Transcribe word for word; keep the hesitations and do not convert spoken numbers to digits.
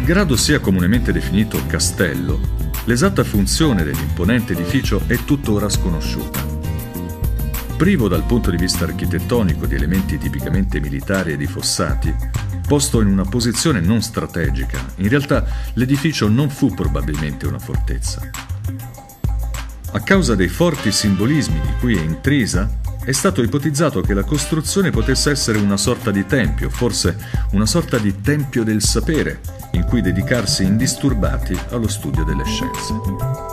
Malgrado sia comunemente definito castello, l'esatta funzione dell'imponente edificio è tuttora sconosciuta. Privo dal punto di vista architettonico di elementi tipicamente militari e di fossati, posto in una posizione non strategica, in realtà l'edificio non fu probabilmente una fortezza. A causa dei forti simbolismi di cui è intrisa, è stato ipotizzato che la costruzione potesse essere una sorta di tempio, forse una sorta di tempio del sapere, in cui dedicarsi indisturbati allo studio delle scienze.